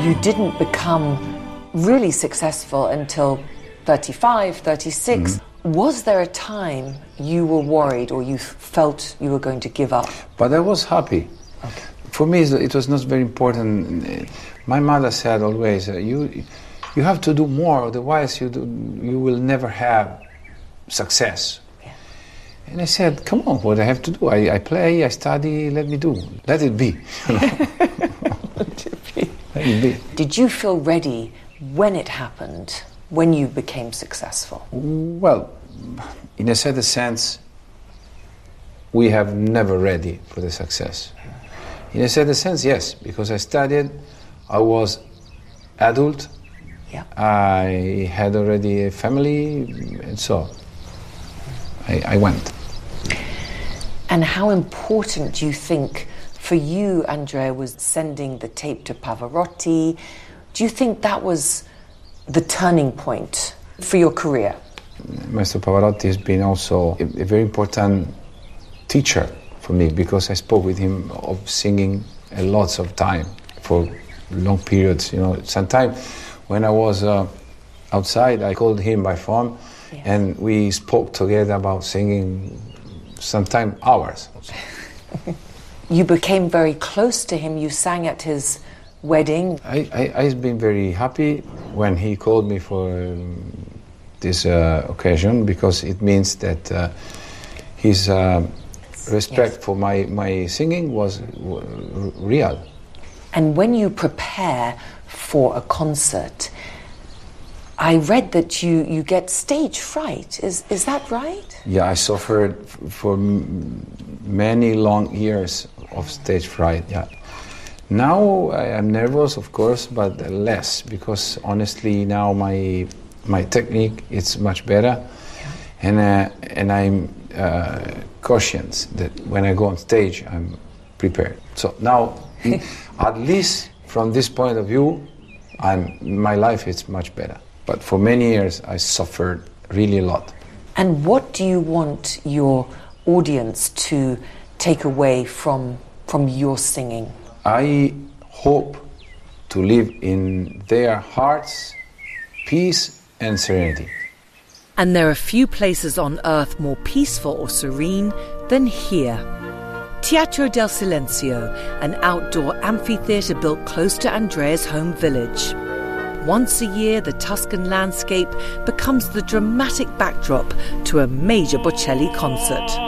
you didn't become really successful until 35, 36. Was there a time you were worried or you felt you were going to give up? But I was happy. Okay. For me, it was not very important. My mother said always, you have to do more, otherwise you will never have success. Yeah. And I said, come on, what I have to do? I play, I study, let me do. Let it be. Let it be. Did you feel ready when it happened, when you became successful? Well, in a certain sense, we have never ready for the success. In a certain sense, yes, because I studied, I was adult, yeah. I had already a family, and so I went. And how important do you think for you, Andrea, was sending the tape to Pavarotti? Do you think that was the turning point for your career? Maestro Pavarotti has been also a very important teacher for me, because I spoke with him of singing a lots of time for long periods. You know, sometimes when I was outside, I called him by phone, yes. And we spoke together about singing, sometimes hours. You became very close to him. You sang at his wedding. I've been very happy when he called me for this occasion, because it means that his respect yes. for my singing was real. And when you prepare for a concert, I read that you get stage fright. Is that right? Yeah, I suffered for many long years of stage fright, yeah. Now I am nervous, of course, but less, because honestly now my technique is much better, yeah. And I'm cautious that when I go on stage I'm prepared. So now, at least from this point of view, my life is much better. But for many years I suffered really a lot. And what do you want your audience to take away from your singing? I hope to live in their hearts peace and serenity. And there are few places on earth more peaceful or serene than here. Teatro del Silenzio, an outdoor amphitheatre built close to Andrea's home village. Once a year, the Tuscan landscape becomes the dramatic backdrop to a major Bocelli concert.